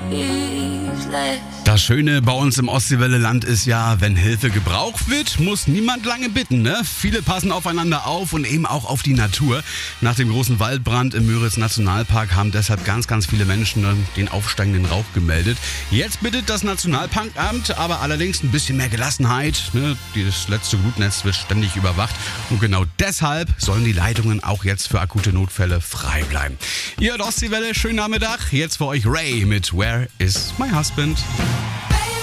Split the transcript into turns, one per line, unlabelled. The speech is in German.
Das Schöne bei uns im Ostseewelle-Land ist ja, wenn Hilfe gebraucht wird, muss niemand lange bitten, ne? Viele passen aufeinander auf und eben auch auf die Natur. Nach dem großen Waldbrand im Müritz-Nationalpark haben deshalb ganz viele Menschen den aufsteigenden Rauch gemeldet. Jetzt bittet das Nationalparkamt aber allerdings ein bisschen mehr Gelassenheit, ne? Das letzte Glutnetz wird ständig überwacht und genau deshalb sollen die Leitungen auch jetzt für akute Notfälle frei bleiben. Ihr hört Ostseewelle, schönen Nachmittag. Jetzt für euch Ray mit Where is my husband?